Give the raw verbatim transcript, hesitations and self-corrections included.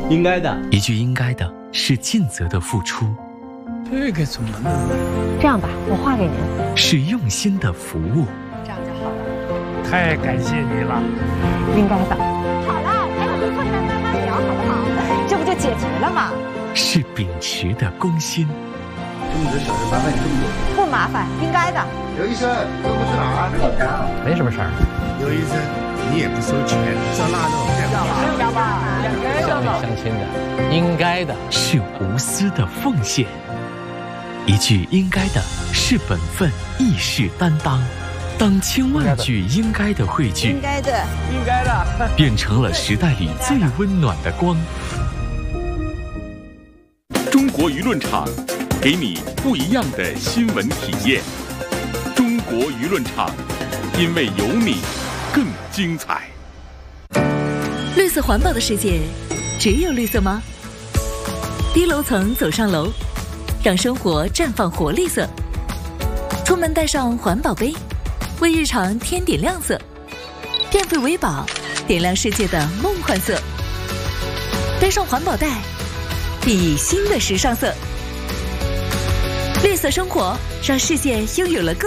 应该的。 一句应该的是尽责的付出， 这个怎么弄？ 这样吧，我画给您。 是用心的服务。 这样就好了。 太感谢你了。 应该的。好了，陪我们客人慢慢聊，好不好？这不就解决了吗？ 是秉持的公心。 这么点小事麻烦你这么多。 不麻烦，应该的。 刘医生，这不是哪儿？ 没什么事儿。 刘医生，你也不收钱，照那弄。 要吧， 乡里乡亲的，应该的。 是无私的奉献。一句应该的是本分，亦是担当。当千万句应该的汇聚， 应该的， 应该的， 变成了时代里最温暖的光。 中国舆论场，给你不一样的新闻体验。中国舆论场，因为有你，更精彩。 绿色环保的世界，只有绿色吗？低楼层走上楼，让生活绽放活力色。出门带上环保杯，为日常添点亮色。电费为宝，点亮世界的梦幻色。背上环保袋，熠熠新的时尚色。绿色生活，让世界拥有了更